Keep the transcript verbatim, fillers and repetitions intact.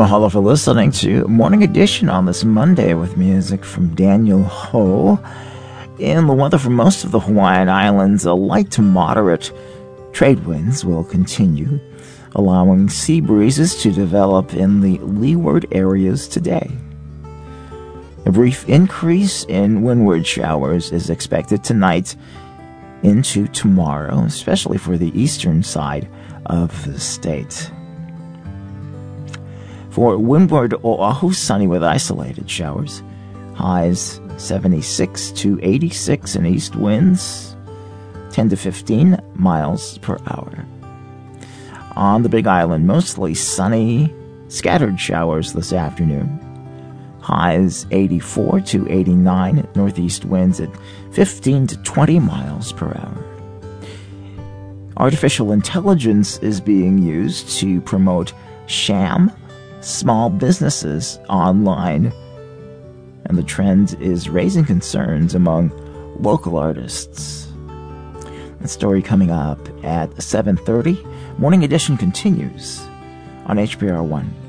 Mahalo for listening to Morning Edition on this Monday with music from Daniel Ho. In the weather for most of the Hawaiian Islands, a light to moderate trade winds will continue, allowing sea breezes to develop in the leeward areas today. A brief increase in windward showers is expected tonight into tomorrow, especially for the eastern side of the state. For windward Oahu, sunny with isolated showers. Highs seventy-six to eighty-six in east winds, ten to fifteen miles per hour. On the Big Island, mostly sunny, scattered showers this afternoon. Highs eighty-four to eighty-nine, northeast winds at fifteen to twenty miles per hour. Artificial intelligence is being used to promote sham small businesses online, and the trend is raising concerns among local artists. The story coming up at seven thirty. Morning Edition continues on H P R one.